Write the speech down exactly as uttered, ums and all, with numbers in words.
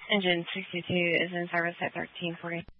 Engine sixty-two is in service at thirteen forty.